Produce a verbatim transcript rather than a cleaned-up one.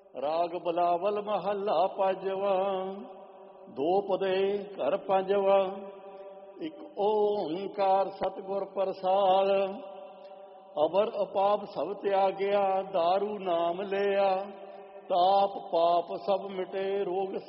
ਰਾਗ ਬਲਾਵਲ ਮਹੱਲਾ ਪੰਜਵਾ। ਦੋ ਪਦੇ ਘਰ ਪੰਜਵਾ। ਇੱਕ ਓੰਕਾਰ ਸਤਿਗੁਰ ਪ੍ਰਸਾਦ। ਅਵਰ ਅਪਾਪ ਸਭ ਤਿਆਗਿਆ, ਦਾਰੂ ਨਾਮ ਲਿਆ। ਤਾਪ ਪਾਪ ਸਭ ਮਿਟੇ, ਰੋਗ